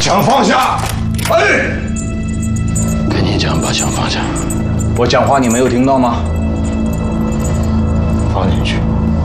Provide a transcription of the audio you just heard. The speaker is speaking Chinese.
枪放下！哎， 跟你讲，把枪放下。 我讲话你没有听到吗？ 放进去。